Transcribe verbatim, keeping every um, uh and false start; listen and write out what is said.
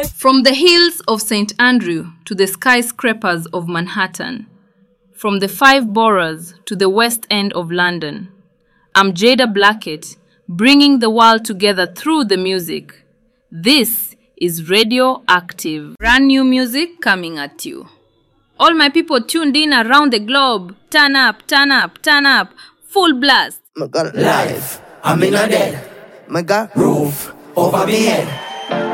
From the hills of Saint Andrew to the skyscrapers of Manhattan, from the five boroughs to the West End of London, I'm Jada Blackett, bringing the world together through the music. This is Radio Active. Brand new music coming at you. All my people tuned in around the globe, turn up, turn up, turn up, full blast. My God, life, I'm in a dead. My God, roof over me head.